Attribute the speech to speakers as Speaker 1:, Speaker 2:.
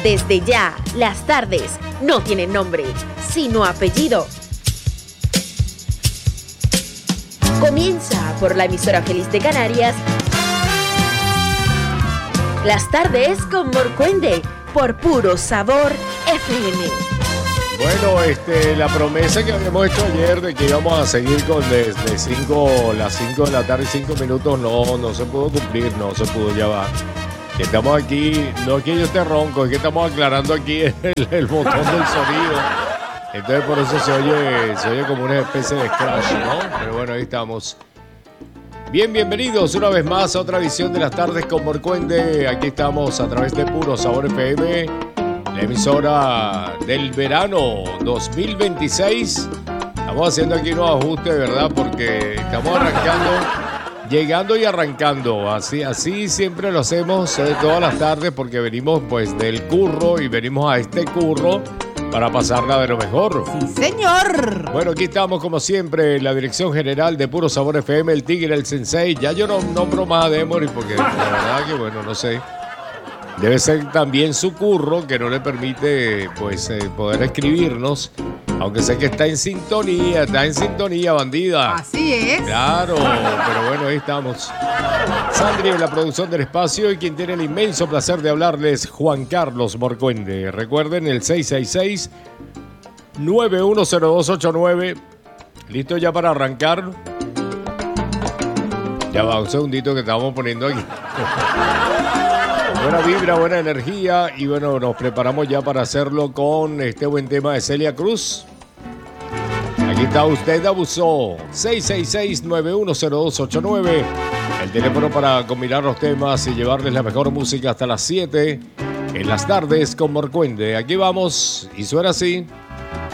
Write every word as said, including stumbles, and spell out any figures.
Speaker 1: Desde ya, las tardes no tienen nombre, sino apellido. Comienza por la emisora feliz de Canarias. Las tardes con Morcuende, por Puro Sabor F M.
Speaker 2: Bueno, este, la promesa que habíamos hecho ayer de que íbamos a seguir con desde cinco, las cinco de la tarde, cinco minutos, no, no se pudo cumplir, no se pudo, ya va. Que estamos aquí, no es que yo esté ronco, es que estamos aclarando aquí el, el botón del sonido. Entonces por eso se oye, se oye como una especie de scratch, ¿no? Pero bueno, ahí estamos. Bien, bienvenidos una vez más a otra edición de las tardes con Morcuende. Aquí estamos a través de Puro Sabor F M, la emisora del verano dos mil veintiséis. Estamos haciendo aquí unos ajustes, ¿verdad? Porque estamos arrancando, llegando y arrancando. Así, así siempre lo hacemos eh, todas las tardes porque venimos pues del curro y venimos a este curro para pasarla de lo mejor.
Speaker 3: ¡Sí, señor!
Speaker 2: Bueno, aquí estamos como siempre en la dirección general de Puro Sabor F M, el Tigre, el Sensei. Ya yo no nombro más a Demory porque la verdad que bueno, no sé. Debe ser también su curro que no le permite pues eh, poder escribirnos. Aunque sé que está en sintonía, está en sintonía, bandida.
Speaker 3: Así es.
Speaker 2: Claro, pero bueno, ahí estamos. Sandri en la producción del espacio y quien tiene el inmenso placer de hablarles, Juan Carlos Morcuende. Recuerden el seis seis seis, nueve uno cero dos ocho nueve. ¿Listo ya para arrancar? Ya va, un segundito que estamos poniendo aquí. Buena vibra, buena energía y bueno, nos preparamos ya para hacerlo con este buen tema de Celia Cruz. Aquí está Usted Abusó, seis seis seis, nueve uno cero dos ocho nueve, el teléfono para combinar los temas y llevarles la mejor música hasta las siete en las tardes con Morcuende. Aquí vamos y suena así.